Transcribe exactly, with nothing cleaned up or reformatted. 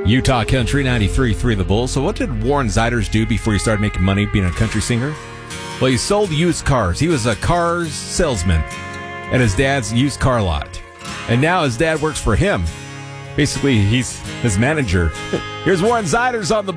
Utah Country ninety-three point three The Bull. So what did Warren Zeiders do before he started making money being a country singer? Well, he sold used cars. He was a cars salesman at his dad's used car lot. And now his dad works for him. Basically, he's his manager. Here's Warren Zeiders on the